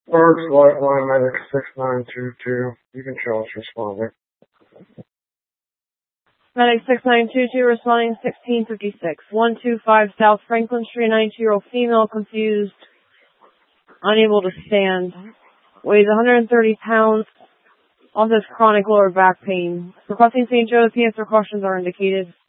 Birds Lifeline Medic 6922. You can show us responding. Medic 6922 responding 1656. 125 South Franklin Street, 92-year-old female, confused, unable to stand. Weighs 130 pounds. Also has chronic lower back pain. Requesting St. Joe, the PS precautions are indicated.